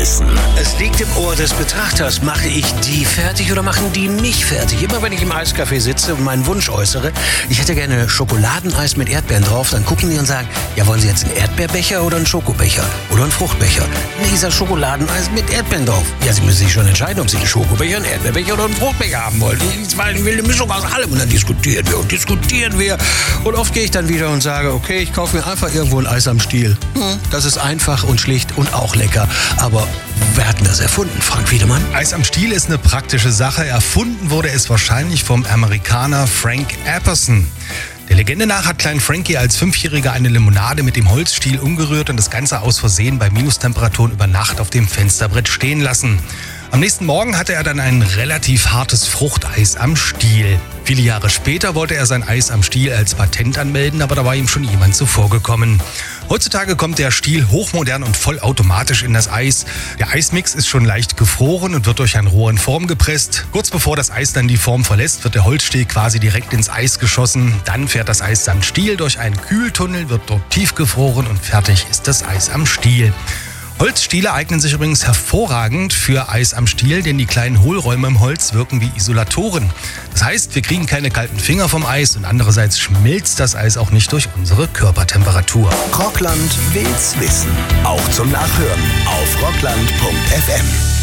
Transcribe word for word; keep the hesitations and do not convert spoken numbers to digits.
Wissen. Es liegt im Ohr des Betrachters. Mache ich die fertig oder machen die mich fertig? Immer wenn ich im Eiscafé sitze und meinen Wunsch äußere, ich hätte gerne Schokoladeneis mit Erdbeeren drauf, dann gucken die und sagen, ja, wollen Sie jetzt einen Erdbeerbecher oder einen Schokobecher? Oder einen Fruchtbecher? Nee, dieser Schokoladeneis mit Erdbeeren drauf. Ja, Sie müssen sich schon entscheiden, ob Sie einen Schokobecher, einen Erdbeerbecher oder einen Fruchtbecher haben wollen. Ich will eine Mischung aus allem. Und dann diskutieren wir und diskutieren wir. Und oft gehe ich dann wieder und sage, okay, ich kaufe mir einfach irgendwo ein Eis am Stiel. Hm, das ist einfach und schlicht und auch lecker. Aber wer hat denn das erfunden, Frank Wiedemann? Eis am Stiel ist eine praktische Sache. Erfunden wurde es wahrscheinlich vom Amerikaner Frank Apperson. Der Legende nach hat Klein Frankie als Fünfjähriger eine Limonade mit dem Holzstiel umgerührt und das Ganze aus Versehen bei Minustemperaturen über Nacht auf dem Fensterbrett stehen lassen. Am nächsten Morgen hatte er dann ein relativ hartes Fruchteis am Stiel. Viele Jahre später wollte er sein Eis am Stiel als Patent anmelden, aber da war ihm schon jemand zuvorgekommen. Heutzutage kommt der Stiel hochmodern und vollautomatisch in das Eis. Der Eismix ist schon leicht gefroren und wird durch ein Rohr in Form gepresst. Kurz bevor das Eis dann die Form verlässt, wird der Holzstiel quasi direkt ins Eis geschossen. Dann fährt das Eis samt Stiel durch einen Kühltunnel, wird dort tiefgefroren und fertig ist das Eis am Stiel. Holzstiele eignen sich übrigens hervorragend für Eis am Stiel, denn die kleinen Hohlräume im Holz wirken wie Isolatoren. Das heißt, wir kriegen keine kalten Finger vom Eis und andererseits schmilzt das Eis auch nicht durch unsere Körpertemperatur. Rockland will's wissen. Auch zum Nachhören auf rockland punkt f m.